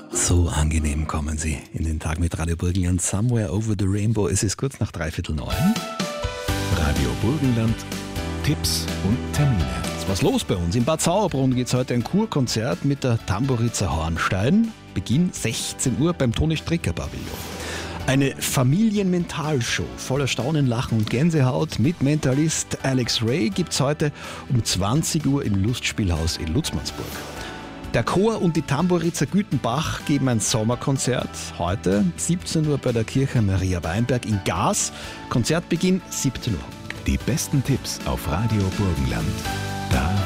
So angenehm kommen Sie in den Tag mit Radio Burgenland. Somewhere over the Rainbow. Es ist kurz nach 8:45. Radio Burgenland, Tipps und Termine. Ist was los bei uns? In Bad Sauerbrunn gibt es heute ein Kurkonzert mit der Tamburizer Hornstein. Beginn 16 Uhr beim Toni Stricker Pavillon. Eine Familienmentalshow voller Staunen, Lachen und Gänsehaut mit Mentalist Alex Ray gibt es heute um 20 Uhr im Lustspielhaus in Lutzmannsburg. Der Chor und die Tamburizer Gütenbach geben ein Sommerkonzert. Heute 17 Uhr bei der Kirche Maria Weinberg in Gaas. Konzertbeginn 17 Uhr. Die besten Tipps auf Radio Burgenland.